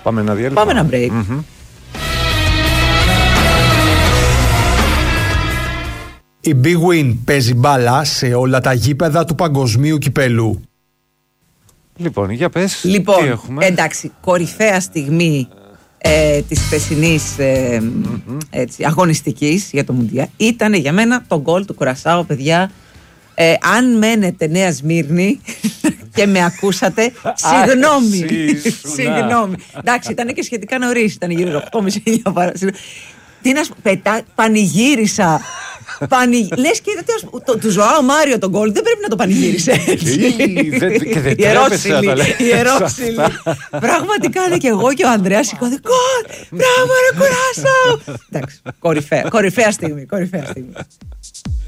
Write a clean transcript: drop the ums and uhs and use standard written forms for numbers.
Πάμε ένα διάλειμμα. Πάμε ένα break. Η Big Win παίζει μπάλα σε όλα τα γήπεδα του παγκοσμίου κυπέλου. Λοιπόν, για πες, τι Λοιπόν, έχουμε. εντάξει, κορυφαία στιγμή της χθεσινής αγωνιστικής για το Μουντιάλ ήταν για μένα το γκολ του Κουρασάου, παιδιά. Αν μένετε Νέα Σμύρνη και με ακούσατε, συγγνώμη. Συγγνώμη. Εντάξει, ήταν και σχετικά νωρίς, ήταν γύρω 8.30 παρά. Τι να σου πανηγύρισα. Λες και του Ζωάο Μάριο τον γκολ δεν πρέπει να το πανηγύρισε έτσι. Και δεν τρέπεσαι να τα λέει. Ιερόσιλη. Πραγματικά είναι και εγώ και ο Ανδρέας σηκώδη γκολ. Μπράβο ρε Κουράσαο. Εντάξει, κορυφαία στιγμή.